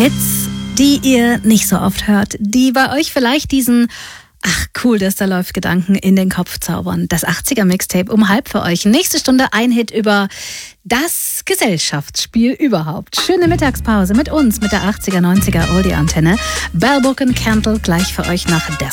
Hits, die ihr nicht so oft hört, die bei euch vielleicht diesen ach cool, dass da läuft Gedanken in den Kopf zaubern. Das 80er-Mixtape um halb für euch. Nächste Stunde ein Hit über das Gesellschaftsspiel überhaupt. Schöne Mittagspause mit uns, mit der 80er-90er Oldie-Antenne. Bell Book & Candle gleich für euch nach